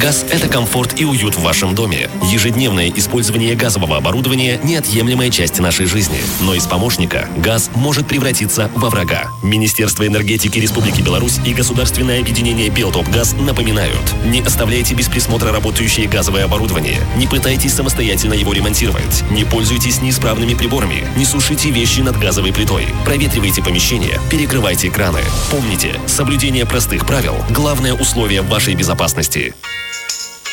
Газ – это комфорт и уют в вашем доме. Ежедневное использование газового оборудования – неотъемлемая часть нашей жизни. Но из помощника газ может превратиться во врага. Министерство энергетики Республики Беларусь и Государственное объединение «Белтопгаз» напоминают: не оставляйте без присмотра работающее газовое оборудование, не пытайтесь самостоятельно его ремонтировать, не пользуйтесь неисправными приборами, не сушите вещи над газовой плитой, проветривайте помещение, перекрывайте краны. Помните, соблюдение простых правил – главное условие вашей безопасности.